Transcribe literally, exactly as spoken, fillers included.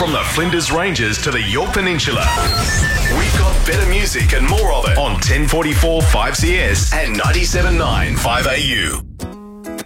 From the Flinders Ranges to the Yorke Peninsula, we've got better music and more of it on ten forty-four five C S and ninety-seven point nine five A U.